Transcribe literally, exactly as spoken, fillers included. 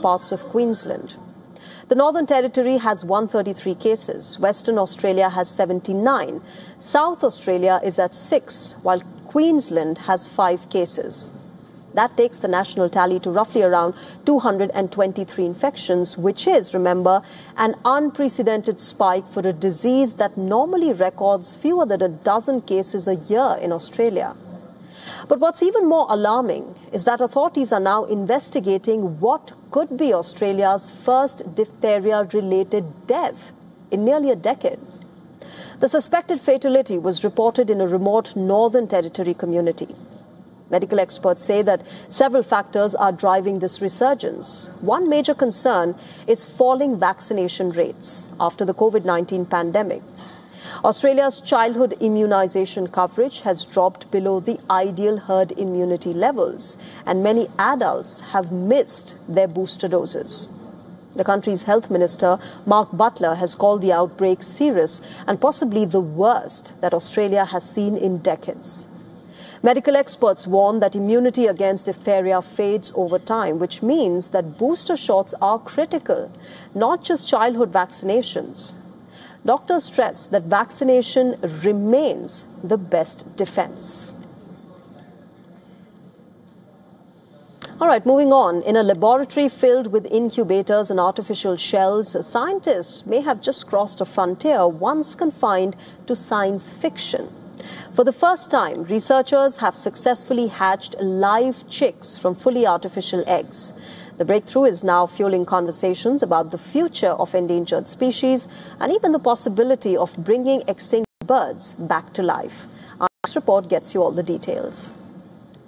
parts of Queensland. The Northern Territory has one hundred thirty-three cases, Western Australia has seventy-nine, South Australia is at six, while Queensland has five cases. That takes the national tally to roughly around two hundred twenty-three infections, which is, remember, an unprecedented spike for a disease that normally records fewer than a dozen cases a year in Australia. But what's even more alarming is that authorities are now investigating what could be Australia's first diphtheria-related death in nearly a decade. The suspected fatality was reported in a remote Northern Territory community. Medical experts say that several factors are driving this resurgence. One major concern is falling vaccination rates after the COVID nineteen pandemic. Australia's childhood immunization coverage has dropped below the ideal herd immunity levels, and many adults have missed their booster doses. The country's health minister, Mark Butler, has called the outbreak serious and possibly the worst that Australia has seen in decades. Medical experts warn that immunity against diphtheria fades over time, which means that booster shots are critical, not just childhood vaccinations. Doctors stress that vaccination remains the best defense. All right, moving on. In a laboratory filled with incubators and artificial shells, scientists may have just crossed a frontier once confined to science fiction. For the first time, researchers have successfully hatched live chicks from fully artificial eggs. The breakthrough is now fueling conversations about the future of endangered species and even the possibility of bringing extinct birds back to life. Our next report gets you all the details.